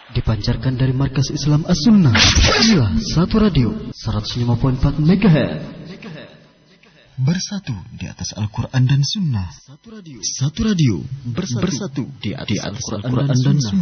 Dipancarkan dari Markas Islam As-Sunnah. Inilah Satu Radio 105.4 MHz. Bersatu di atas Al-Quran dan Sunnah. Satu Radio bersatu di atas Al-Quran dan Sunnah.